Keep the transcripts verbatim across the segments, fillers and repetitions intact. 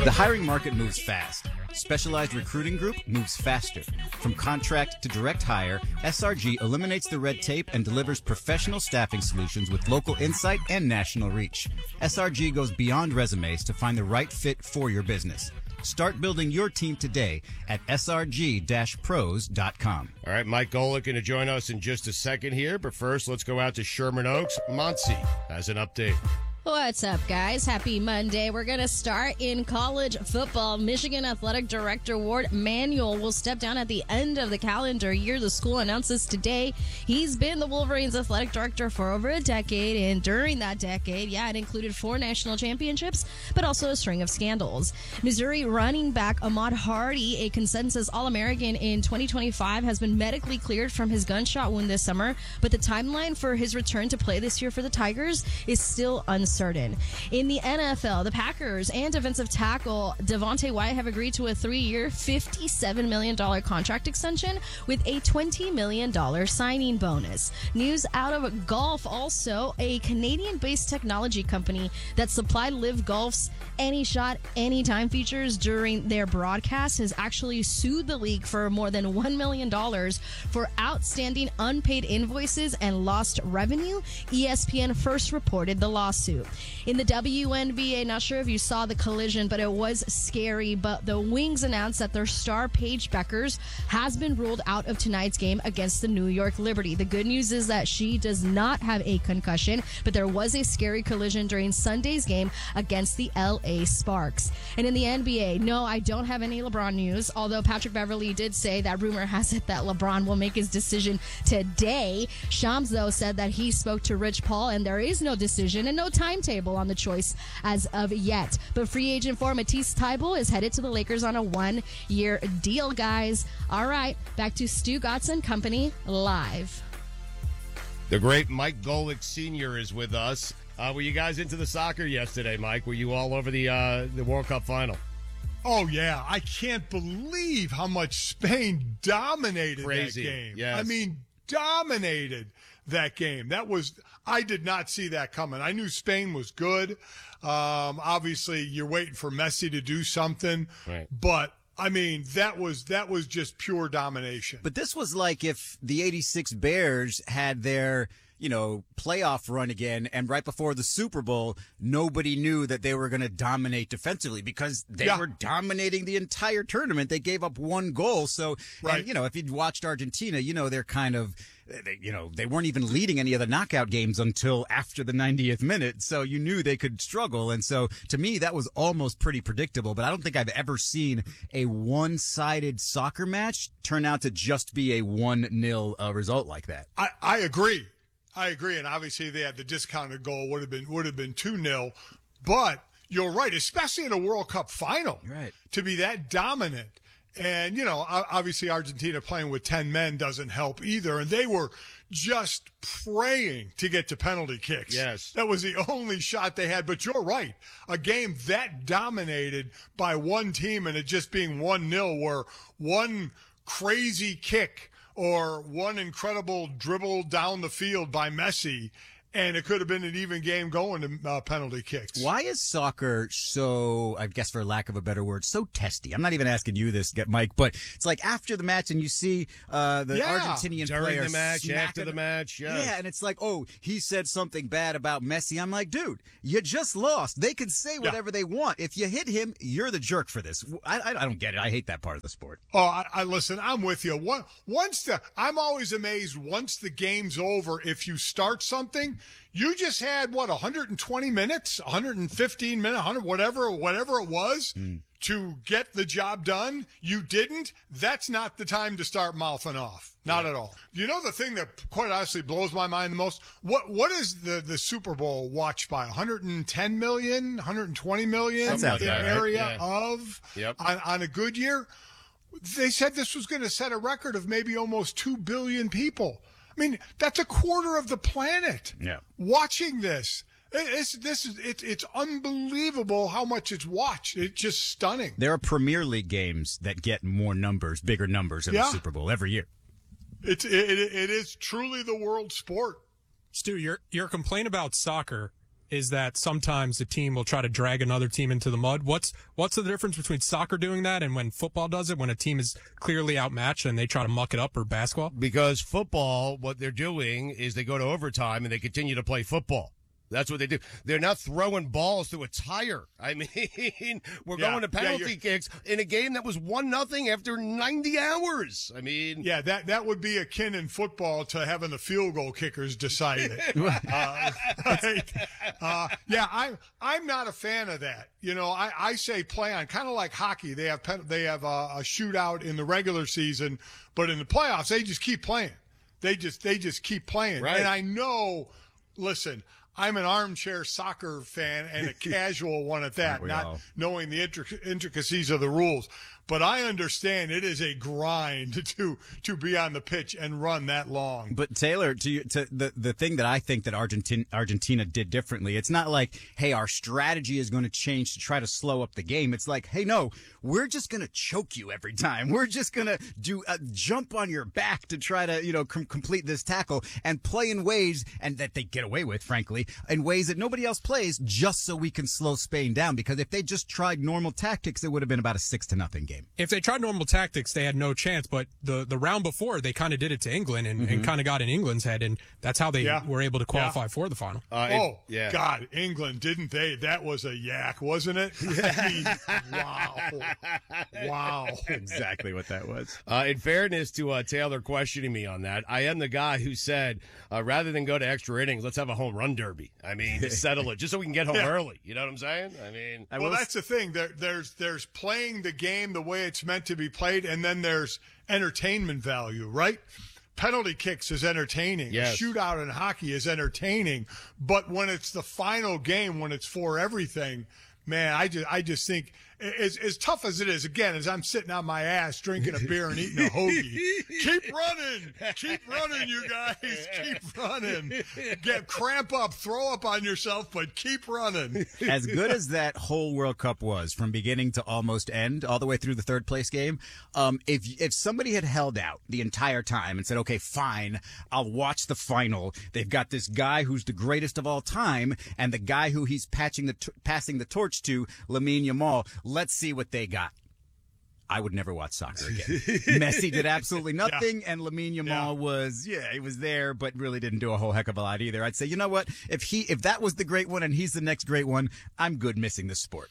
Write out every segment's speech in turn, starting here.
The hiring market moves fast. Specialized Recruiting Group moves faster. From contract to direct hire, S R G eliminates the red tape and delivers professional staffing solutions with local insight and national reach. S R G goes beyond resumes to find the right fit for your business. Start building your team today at S R G pros dot com. All right, Mike Golick going to join us in just a second here, but first let's go out to Sherman Oaks. Monty has an update. What's up, guys? Happy Monday. We're going to start in college football. Michigan Athletic Director Ward Manuel will step down at the end of the calendar year. The school announces today he's been the Wolverines athletic director for over a decade, and during that decade, yeah, it included four national championships, but also a string of scandals. Missouri running back Ahmad Hardy, a consensus All-American in twenty twenty-five, has been medically cleared from his gunshot wound this summer, but the timeline for his return to play this year for the Tigers is still uncertain. Certain. In the N F L, the Packers and defensive tackle Devontae Wyatt have agreed to a three-year, fifty-seven million dollars contract extension with a twenty million dollars signing bonus. News out of golf also, a Canadian-based technology company that supplied Live Golf's Any Shot, Anytime features during their broadcast has actually sued the league for more than one million dollars for outstanding unpaid invoices and lost revenue. E S P N first reported the lawsuit. In the W N B A, not sure if you saw the collision, but it was scary. But the Wings announced that their star Paige Beckers has been ruled out of tonight's game against the New York Liberty. The good news is that she does not have a concussion, but there was a scary collision during Sunday's game against the L A Sparks. And in the N B A, no, I don't have any LeBron news, although Patrick Beverley did say that rumor has it that LeBron will make his decision today. Shams, though, said that he spoke to Rich Paul, and there is no decision and no timetable on the choice as of yet. But free agent for Matisse Thybulle is headed to the Lakers on a one-year deal, guys. All right, back to Stu Gatz and Company live. The great Mike Golick Senior is with us. Uh, were you guys into the soccer yesterday, Mike? Were you all over the uh, the World Cup final? Oh, yeah. I can't believe how much Spain dominated Crazy. that game. Yes. I mean, dominated that game. That was, I did not see that coming. I knew Spain was good. Um, obviously, you're waiting for Messi to do something. Right. But, I mean, that was that was just pure domination. But this was like if the eighty-six Bears had their, you know, playoff run again, and right before the Super Bowl, nobody knew that they were going to dominate defensively because they Yeah. were dominating the entire tournament. They gave up one goal. So, Right. and, you know, if you'd watched Argentina, you know, they're kind of, they, you know, they weren't even leading any of the knockout games until after the ninetieth minute. So you knew they could struggle. And so to me, that was almost pretty predictable. But I don't think I've ever seen a one-sided soccer match turn out to just be a one nil uh, result like that. I, I agree. I agree, and obviously they had the discounted goal would have been would have been two nil, but you're right, especially in a World Cup final, Right. to be that dominant. And you know, obviously Argentina playing with ten men doesn't help either, and they were just praying to get to penalty kicks. Yes. That was the only shot they had, but you're right. A game that dominated by one team and it just being one nil, where one crazy kick or one incredible dribble down the field by Messi, and it could have been an even game going to uh, penalty kicks. Why is soccer so, I guess for lack of a better word, so testy? I'm not even asking you this, Mike, but it's like after the match and you see uh, the Yeah. Argentinian During player the match, smacking- after the match, yes. Yeah, and it's like, oh, he said something bad about Messi. I'm like, dude, you just lost. They can say whatever they want. If you hit him, you're the jerk for this. I, I, I don't get it. I hate that part of the sport. Oh, I, I listen. I'm with you. One, once the, I'm always amazed. Once the game's over, if you start something, you just had what one hundred twenty minutes, one hundred fifteen minutes, one hundred whatever, whatever it was, mm. to get the job done. You didn't. That's not the time to start mouthing off. Not yeah. at all. You know the thing that quite honestly blows my mind the most? What what is the the Super Bowl watched by? one hundred ten million, one hundred twenty million That's out in the there, area right? yeah. of yep. on, on a good year. They said this was going to set a record of maybe almost two billion people. I mean, that's a quarter of the planet yeah. watching this. It's, this is it, it's unbelievable how much it's watched. It's just stunning. There are Premier League games that get more numbers, bigger numbers in yeah. the Super Bowl every year. It's it, it, it is truly the world sport. Stu, your your complaint about soccer is that sometimes a team will try to drag another team into the mud. What's what's the difference between soccer doing that and when football does it, when a team is clearly outmatched and they try to muck it up, or basketball? Because football, what they're doing is they go to overtime and they continue to play football. That's what they do. They're not throwing balls through a tire. I mean, we're Yeah, going to penalty yeah, kicks in a game that was one nothing after ninety hours. I mean, Yeah, that, that would be akin in football to having the field goal kickers decide it. uh, like, uh, yeah, I'm I'm not a fan of that. You know, I, I say play on, kind of like hockey. They have pen, they have a, a shootout in the regular season, but in the playoffs they just keep playing. They just they just keep playing. Right. And I know, listen, I'm an armchair soccer fan and a casual one at that, we not all? knowing the intric- intricacies of the rules. But I understand it is a grind to to be on the pitch and run that long. But Taylor, to, you, to the the thing that I think that Argentina Argentina did differently, it's not like, hey, our strategy is going to change to try to slow up the game. It's like, hey, no, we're just going to choke you every time. We're just going to do a jump on your back to try to, you know, com- complete this tackle and play in ways and that they get away with, frankly, in ways that nobody else plays, just so we can slow Spain down. Because if they just tried normal tactics, it would have been about a six to nothing game. If they tried normal tactics, they had no chance. But the, the round before, they kind of did it to England and, Mm-hmm. and kind of got in England's head, and that's how they Yeah. were able to qualify Yeah. for the final. uh, it- Oh, yeah. God, England, didn't they? That was a yak, wasn't it? I mean, wow. Wow. Exactly what that was. Uh, in fairness to uh, Taylor questioning me on that, I am the guy who said, uh, rather than go to extra innings, let's have a home run derby. I mean, to settle it, just so we can get home Yeah. early. You know what I'm saying? I mean, I Well, will that's the thing. There, there's there's playing the game the way it's meant to be played, and then there's entertainment value, right? Penalty kicks is entertaining. Yes. A shootout in hockey is entertaining. But when it's the final game, when it's for everything, man, I just I just think as as tough as it is, again, as I'm sitting on my ass drinking a beer and eating a hoagie, keep running, keep running, you guys, keep running. Get cramp up, throw up on yourself, but keep running. As good as that whole World Cup was, from beginning to almost end, all the way through the third place game, um, if if somebody had held out the entire time and said, okay, fine, I'll watch the final. They've got this guy who's the greatest of all time, and the guy who he's patching the t- passing the torch to, Lamine Yamal. Let's see what they got. I would never watch soccer again. Messi did absolutely nothing, and Lamine Yamal Yeah. was, yeah, he was there, but really didn't do a whole heck of a lot either. I'd say, you know what? If he, if that was the great one and he's the next great one, I'm good missing the sport.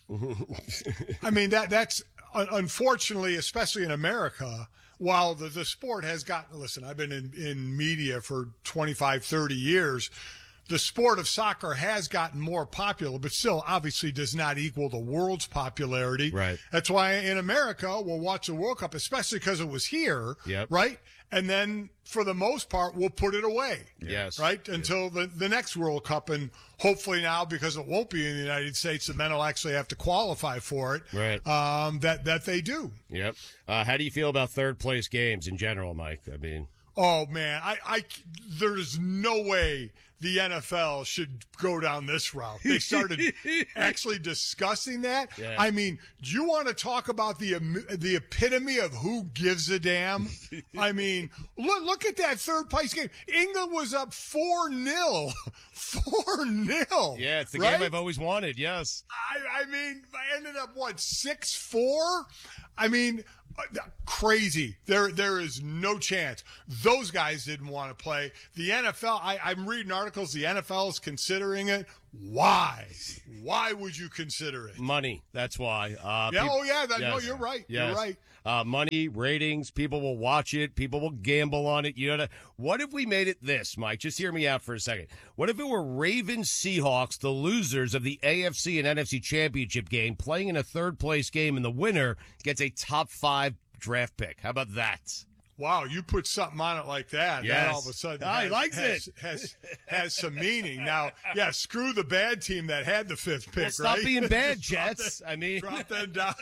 I mean, that that's un- unfortunately, especially in America, while the, the sport has gotten, listen, I've been in, in media for twenty-five, thirty years. The sport of soccer has gotten more popular, but still obviously does not equal the world's popularity. Right. That's why in America, we'll watch the World Cup, especially because it was here. Yep. Right. And then for the most part, we'll put it away. Yes. Right. Until the, the next World Cup. And hopefully now, because it won't be in the United States, the men will actually have to qualify for it. Right. Um, that, that they do. Yep. Uh, how do you feel about third place games in general, Mike? I mean, Oh man, I, I, there's no way the N F L should go down this route. They started actually discussing that. Yeah. I mean, do you want to talk about the em- the epitome of who gives a damn? I mean, look look at that third place game. England was up four nil, four nil. yeah, it's the right? game I've always wanted. Yes. I, I mean, I ended up what six four. I mean, uh, crazy. There, there is no chance. Those guys didn't want to play. The N F L. I, I'm reading articles. The N F L is considering it. Why? Why would you consider it? Money. That's why. Uh, Yeah. peop- Oh, yeah. That, No, Yes. you're right. Yes. You're right. Uh, money, ratings, people will watch it, people will gamble on it. You know, what if we made it this, Mike? Just hear me out for a second. What if it were Ravens Seahawks, the losers of the A F C and N F C championship game, playing in a third place game, and the winner gets a top five draft pick? How about that? Wow, you put something on it like that, Yes. that all of a sudden Ah, he has, likes has, it. Has, has some meaning. Now, yeah, screw the bad team that had the fifth pick, Well, stop right? being bad, Just drop Jets. them- I mean, drop them down,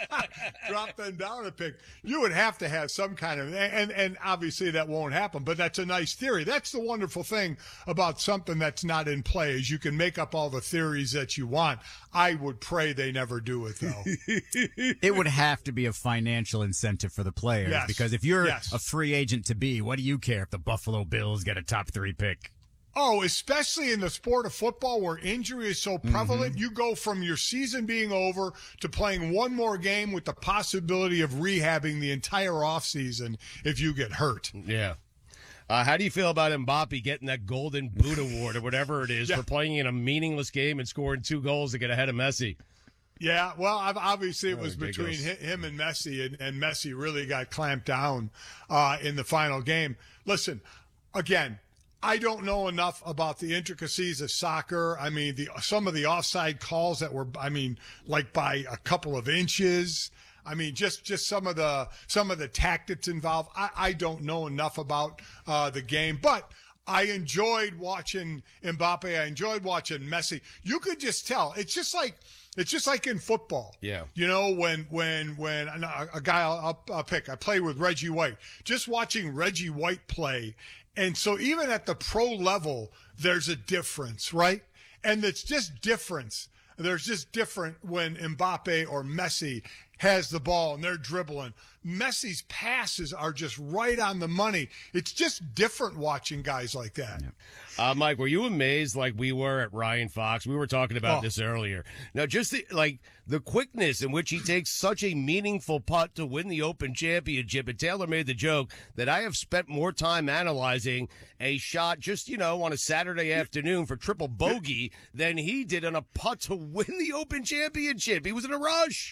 drop them down a pick. You would have to have some kind of, and and obviously that won't happen. But that's a nice theory. That's the wonderful thing about something that's not in play is you can make up all the theories that you want. I would pray they never do it though. It would have to be a financial incentive for the players, Yes. because if you're Yes. a free agent to be, what do you care if the Buffalo Bills get a top three pick? Oh, especially in the sport of football where injury is so prevalent, mm-hmm. you go from your season being over to playing one more game with the possibility of rehabbing the entire offseason if you get hurt. Yeah. Uh, how do you feel about Mbappe getting that Golden Boot Award or whatever it is yeah. for playing in a meaningless game and scoring two goals to get ahead of Messi? Yeah, well, obviously it oh, was ridiculous. between him and Messi, and, and Messi really got clamped down uh, in the final game. Listen, again, I don't know enough about the intricacies of soccer. I mean, the some of the offside calls that were, I mean, like by a couple of inches. I mean, just, just some of the some of the tactics involved. I, I don't know enough about uh, the game, but I enjoyed watching Mbappe. I enjoyed watching Messi. You could just tell. It's just like it's just like in football. Yeah. You know, when when when a, a guy I'll, I'll pick. I played with Reggie White. Just watching Reggie White play. And so even at the pro level, there's a difference, right? And it's just difference. There's just different when Mbappe or Messi has the ball and they're dribbling. Messi's passes are just right on the money. It's just different watching guys like that. Yeah. Uh, Mike, were you amazed like we were at Ryan Fox? We were talking about oh. this earlier. Now, just the, like the quickness in which he takes such a meaningful putt to win the Open Championship. And Taylor made the joke that I have spent more time analyzing a shot just, you know, on a Saturday afternoon for triple bogey than he did on a putt to win the Open Championship. He was in a rush.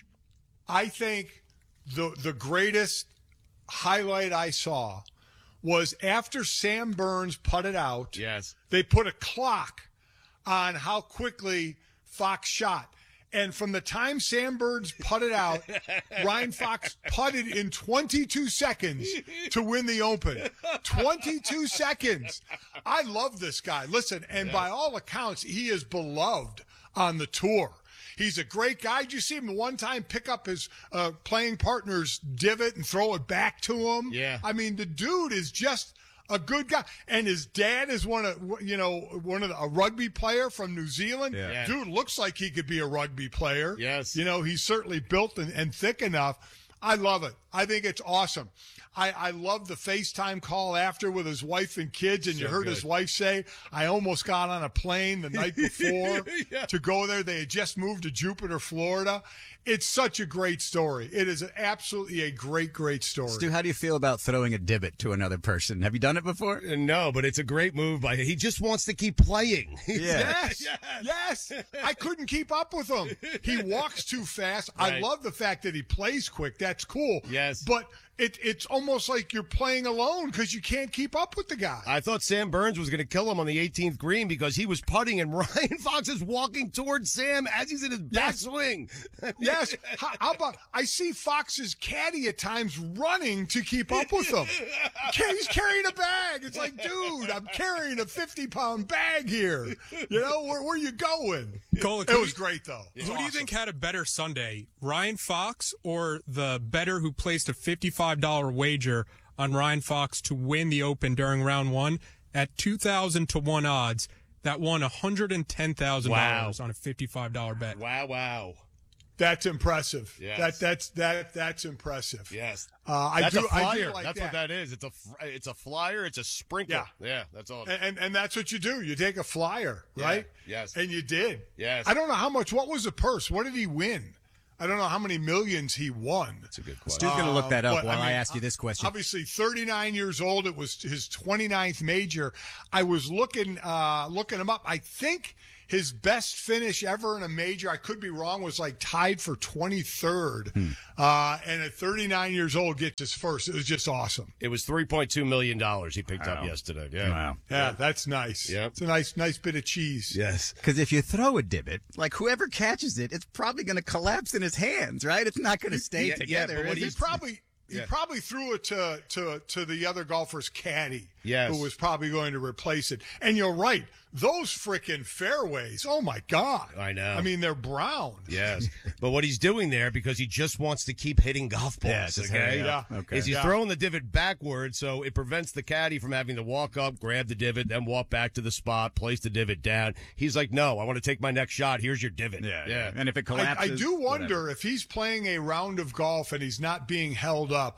I think the the greatest highlight I saw was after Sam Burns putted out. Yes. They put a clock on how quickly Fox shot. And from the time Sam Burns putted out, Ryan Fox putted in twenty-two seconds to win the Open. twenty-two seconds. I love this guy. Listen, and yeah. by all accounts, he is beloved on the tour. He's a great guy. Did you see him one time pick up his uh, playing partner's divot and throw it back to him? Yeah. I mean, the dude is just a good guy. And his dad is one of, you know, one of the, a rugby player from New Zealand. Yeah. Yeah. Dude looks like he could be a rugby player. Yes. You know, he's certainly built and, and thick enough. I love it. I think it's awesome. I, I love the FaceTime call after with his wife and kids, and so you heard good. His wife say, I almost got on a plane the night before yeah. to go there. They had just moved to Jupiter, Florida. It's such a great story. It is absolutely a great, great story. Stu, how do you feel about throwing a divot to another person? Have you done it before? No, but it's a great move by him. He just wants to keep playing. Yeah. Yes, yes. I couldn't keep up with him. He walks too fast. Right. I love the fact that he plays quick. That's cool. Yes. But it, it's almost like you're playing alone because you can't keep up with the guy. I thought Sam Burns was going to kill him on the eighteenth green because he was putting and Ryan Fox is walking towards Sam as he's in his backswing. Yes. How, how about I see Fox's caddy at times running to keep up with him. He's carrying a bag. It's like, dude, I'm carrying a fifty-pound bag here. You know, where, where are you going? Cole, it was great, though. Who awesome. do you think had a better Sunday, Ryan Fox or the bettor who placed a fifty-five dollars wager on Ryan Fox to win the Open during round one at two thousand to one odds that won one hundred ten thousand dollars wow. on a fifty-five dollars bet? Wow, wow. That's impressive. Yes. That that's that that's impressive. Yes. Uh, I that's do. a flyer. I do like that's that. what that is. It's a it's a flyer. It's a sprinkle. Yeah. Yeah. That's all. And, and and that's what you do. You take a flyer, right? Yeah. Yes. And you did. Yes. I don't know how much. What was the purse? What did he win? I don't know how many millions he won. That's a good question. Stu's going to look that up uh, while I, I, mean, I ask you this question. Obviously, thirty-nine years old. It was his twenty-ninth major. I was looking uh, looking him up. I think his best finish ever in a major, I could be wrong, was like tied for twenty-third. Hmm. Uh, and at thirty-nine years old, gets his first. It was just awesome. It was three point two million dollars he picked wow. up yesterday. Yeah. Wow. Yeah, yeah, that's nice. Yeah. It's a nice, nice bit of cheese. Yes. Because if you throw a divot, like whoever catches it, it's probably going to collapse in his hands, right? It's not going to stay yeah, together. Yeah, but what he probably... He Yeah. probably threw it to, to, to the other golfer's caddy, yes. who was probably going to replace it. And you're right. Those frickin' fairways, oh, my God. I know. I mean, they're brown. Yes. But what he's doing there, because he just wants to keep hitting golf balls, yeah, okay? Yeah. okay. Is he's yeah. throwing the divot backwards, so it prevents the caddy from having to walk up, grab the divot, then walk back to the spot, place the divot down. He's like, no, I want to take my next shot. Here's your divot. Yeah. yeah. yeah. And if it I, collapses. I do wonder whatever. if he's playing a round of golf and he's not being held up,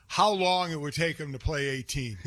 how long it would take him to play eighteen.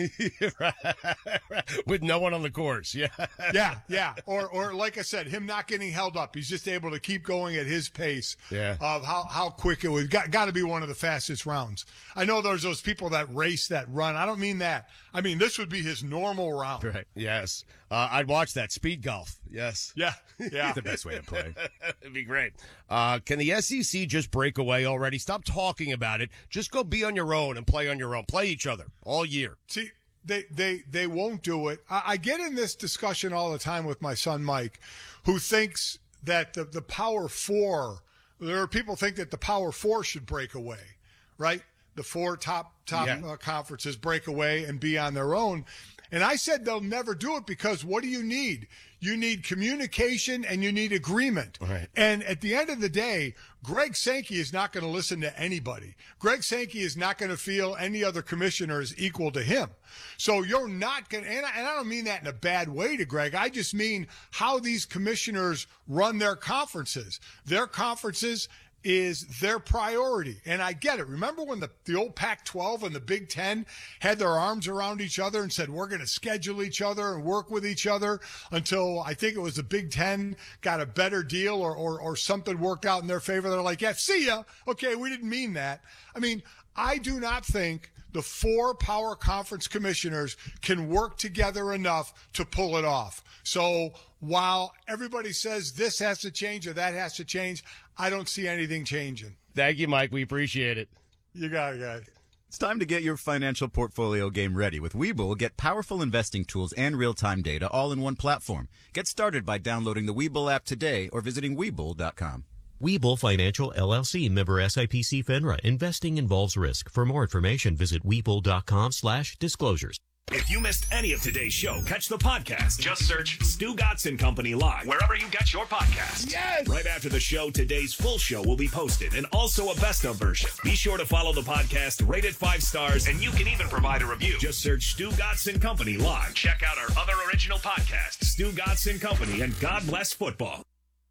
With no one on the course. Yeah. yeah, yeah. Or, or like I said, him not getting held up. He's just able to keep going at his pace. Yeah. Of how, how quick it would. Got, got to be one of the fastest rounds. I know there's those people that race that run. I don't mean that. I mean, this would be his normal round. Right. Yes. Uh, I'd watch that. Speed golf. Yes. Yeah. Yeah. The best way to play. It'd be great. Uh, can the S E C just break away already? Stop talking about it. Just go be on your own and play on your own. Play each other all year. See, they they they won't do it. I, I get in this discussion all the time with my son Mike, who thinks that the, the Power Four, there are people think that the Power Four should break away, right? The four top top Yeah. uh, conferences break away and be on their own. And I said they'll never do it because what do you need? You need communication and you need agreement. Right. And at the end of the day, Greg Sankey is not going to listen to anybody. Greg Sankey is not going to feel any other commissioner is equal to him. So you're not going to, and I, and I don't mean that in a bad way to Greg. I just mean how these commissioners run their conferences. Their conferences is their priority. And I get it. Remember when the, the old Pac twelve and the Big Ten had their arms around each other and said, we're going to schedule each other and work with each other until I think it was the Big Ten got a better deal or, or, or something worked out in their favor. They're like, yeah, see ya. Okay, we didn't mean that. I mean, I do not think the four power conference commissioners can work together enough to pull it off. So while everybody says this has to change or that has to change, I don't see anything changing. Thank you, Mike. We appreciate it. You got it, guys. It's time to get your financial portfolio game ready. With Webull, get powerful investing tools and real-time data all in one platform. Get started by downloading the Webull app today or visiting Webull dot com. Webull Financial, L L C, member S I P C FINRA. Investing involves risk. For more information, visit Webull dot com slash disclosures. If you missed any of today's show, catch the podcast. Just search Stu Gotson Company Live wherever you get your podcasts. Yes! Right after the show, today's full show will be posted and also a best of version. Be sure to follow the podcast, rate it five stars, and you can even provide a review. Just search Stu Gotson Company Live. Check out our other original podcasts, Stu Gotson Company and God Bless Football.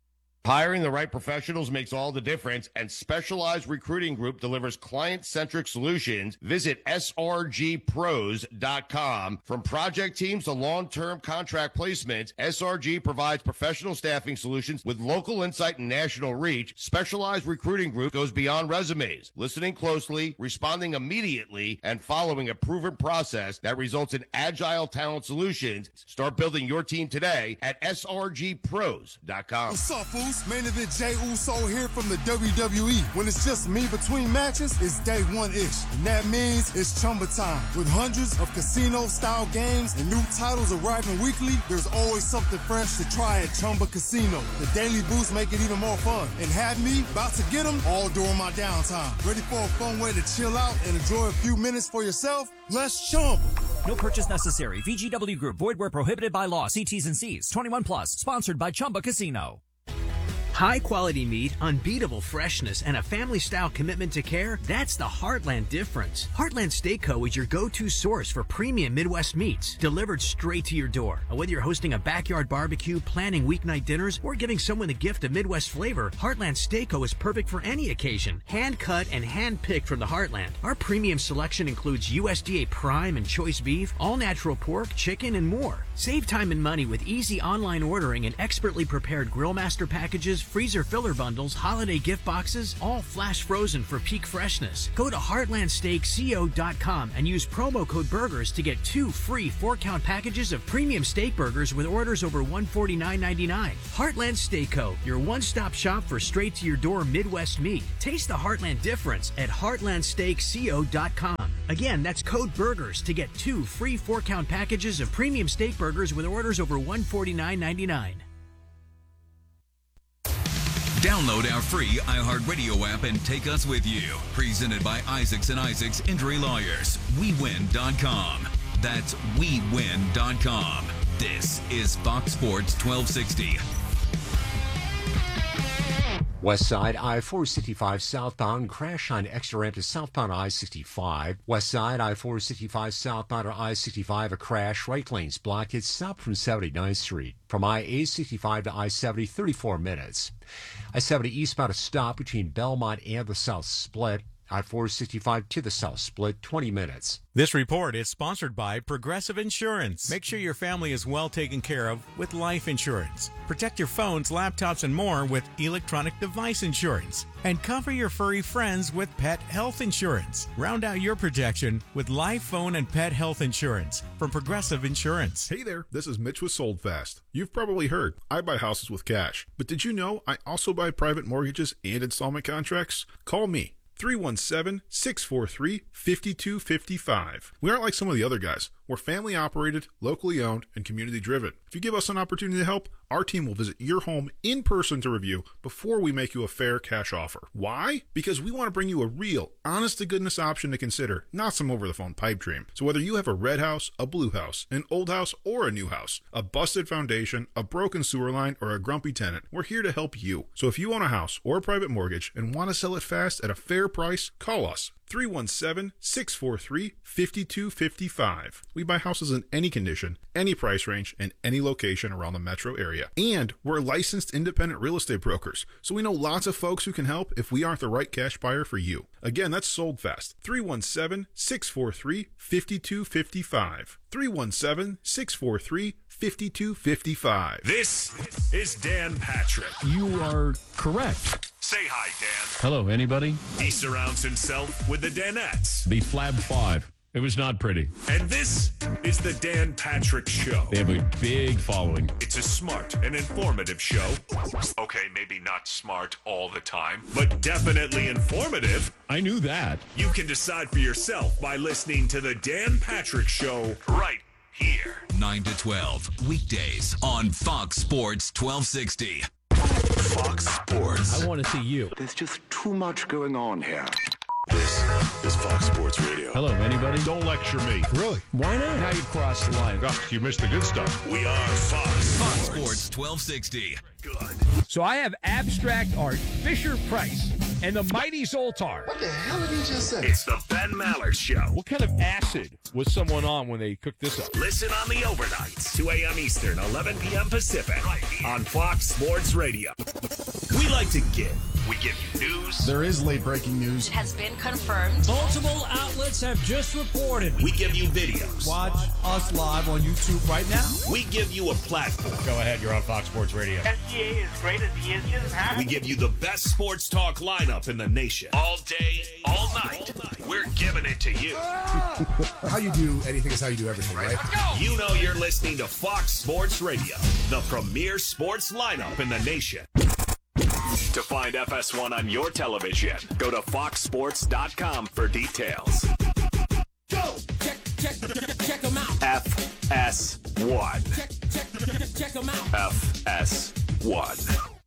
Hiring the right professionals makes all the difference, and Specialized Recruiting Group delivers client-centric solutions. Visit S R G pros dot com. From project teams to long-term contract placements, S R G provides professional staffing solutions with local insight and national reach. Specialized Recruiting Group goes beyond resumes, listening closely, responding immediately, and following a proven process that results in agile talent solutions. Start building your team today at S R G pros dot com. What's up, fools? Main event Jay Uso here from the W W E. When it's just me between matches, it's day one-ish. And that means it's Chumba time. With hundreds of casino-style games and new titles arriving weekly, there's always something fresh to try at Chumba Casino. The daily boosts make it even more fun. And have me about to get them all during my downtime. Ready for a fun way to chill out and enjoy a few minutes for yourself? Let's Chumba. No purchase necessary. V G W Group. Void where prohibited by law. See T's and C's. twenty-one plus. Sponsored by Chumba Casino. High-quality meat, unbeatable freshness, and a family-style commitment to care, that's the Heartland difference. Heartland Steak Co. is your go-to source for premium Midwest meats, delivered straight to your door. And whether you're hosting a backyard barbecue, planning weeknight dinners, or giving someone a gift of Midwest flavor, Heartland Steak Co. is perfect for any occasion. Hand-cut and hand-picked from the Heartland. Our premium selection includes U S D A prime and choice beef, all-natural pork, chicken, and more. Save time and money with easy online ordering and expertly prepared Grill Master packages, freezer filler bundles, holiday gift boxes, all flash frozen for peak freshness. Go to heartland steak co dot com and use promo code BURGERS to get two free four-count packages of premium steak burgers with orders over one hundred forty-nine ninety-nine. Heartland Steak Co., your one-stop shop for straight-to-your-door Midwest meat. Taste the Heartland difference at heartland steak co dot com. Again, that's code BURGERS to get two free four-count packages of premium steak burgers with orders over one hundred forty-nine ninety-nine. Download our free iHeartRadio app and take us with you. Presented by Isaacs and Isaacs Injury Lawyers. we win dot com. That's we win dot com. This is Fox Sports twelve sixty. West Side I four sixty-five southbound crash on extra ramp to southbound I sixty-five. West Side I four sixty-five southbound or I sixty-five, a crash. Right lanes blocked. It's stopped from seventy-ninth Street. From I eight sixty-five to I seventy, thirty-four minutes. I seventy eastbound, a stop between Belmont and the South Split. I four sixty-five to the south split, twenty minutes. This report is sponsored by Progressive Insurance. Make sure your family is well taken care of with life insurance. Protect your phones, laptops, and more with electronic device insurance. And cover your furry friends with pet health insurance. Round out your protection with life, phone, and pet health insurance from Progressive Insurance. Hey there, this is Mitch with Sold Fast. You've probably heard, I buy houses with cash. But did you know I also buy private mortgages and installment contracts? Call me. three one seven, six four three, five two five five. We aren't like some of the other guys. We're family operated, locally owned, and community driven. If you give us an opportunity to help, our team will visit your home in person to review before we make you a fair cash offer. Why? Because we want to bring you a real, honest-to-goodness option to consider, not some over-the-phone pipe dream. So whether you have a red house, a blue house, an old house, or a new house, a busted foundation, a broken sewer line, or a grumpy tenant, we're here to help you. So if you own a house or a private mortgage and want to sell it fast at a fair price, call us. three one seven, six four three, five two five five. We buy houses in any condition, any price range, and any location around the metro area. And we're licensed independent real estate brokers, so we know lots of folks who can help if we aren't the right cash buyer for you. Again, that's Sold Fast. three one seven, six four three, five two five five. three one seven, six four three, five two five five. This is Dan Patrick. You are correct. Say hi, Dan. Hello, anybody? He surrounds himself with the Danettes. The Flab Five. It was not pretty. And this is the Dan Patrick Show. They have a big following. It's a smart and informative show. Okay, maybe not smart all the time, but definitely informative. I knew that. You can decide for yourself by listening to the Dan Patrick Show right here. nine to twelve, weekdays on Fox Sports twelve sixty. Fox Sports. I want to see you. There's just too much going on here. This is Fox Sports Radio. Hello, anybody? Don't lecture me. Really? Why not? Now you crossed the line. Oh, you missed the good stuff. We are Fox Fox Sports. Sports twelve sixty. Good. So I have abstract art, Fisher Price, and the Mighty Zoltar. What the hell did he just say? It's the Ben Maller Show. What kind of acid was someone on when they cooked this up? Listen on the overnights, two a.m. Eastern, eleven p.m. Pacific, right on Fox Sports Radio. We like to give. We give you news. There is late breaking news. It has been confirmed. Multiple outlets have just reported. We give you videos. Watch us live on YouTube right now. We give you a platform. Go ahead, you're on Fox Sports Radio. S G A is great as he is just happy. We give you the best sports talk lineup in the nation. All day, all night. We're giving it to you. How you do anything is how you do everything, right? You know you're listening to Fox Sports Radio, the premier sports lineup in the nation. To find F S one on your television, go to fox sports dot com for details. Go! Check, check, check them out. F S one. Check, check, check them out. F S one.